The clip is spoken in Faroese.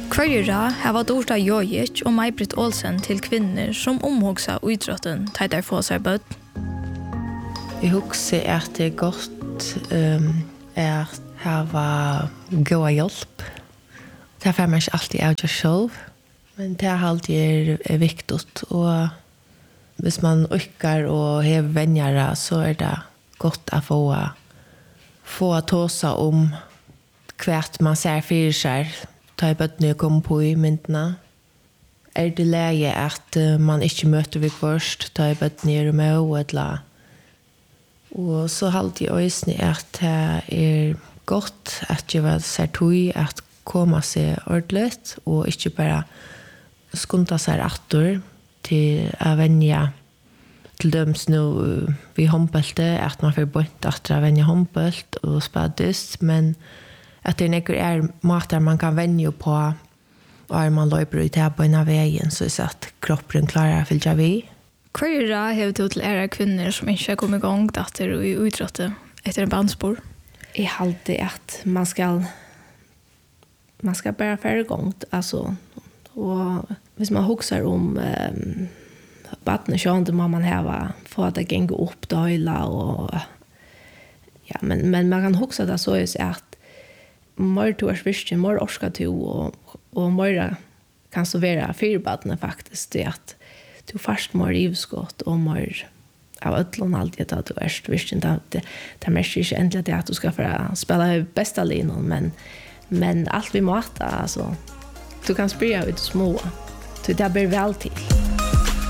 Kvarjera har Dorta Jojic og May-Britt Olsen til kvinner som omhugsa idrotten til der få seg bøtt. Jeg husker at det er godt at hava goda hjelp. Det får man ikke alltid av seg selv, men det er alltid viktig. Og hvis man orker og hever vennere, så er det godt å få tåsa om hvert man ser for seg. Ta i bøttene og komme på i myndene. Er det lege at man ikke møter vi først, ta i bøttene og med eller. Og så halte jeg også at det er godt at jeg var ser tog at komme seg ordentligt og ikke bare skunta seg atter til å vende til døms nå vi håndbølte, at man får bort at å vende håndbølt og spadest, men at det er mater man kan vende på og man løper ut her på en av veien, så er at kroppen klarer å fylle vi. Hva har du til ære kvinner som ikke kommer i gang datter og i utrottet etter en bandspor? Jeg halte at man skal bara färre gång alltså och hvis man huxar om barnen så inte man ha för att det gänga upp döla och ja men man kan huxa det så är att mer to är visst mer orska to och mer kan så vara för barnen faktiskt det att du fast mer livskott och mer av ödlon alltid att du är visst inte det mest är inte det att du ska för spela bästa linan men allt vi matar alltså du kan sprida ut små så det blir väl till.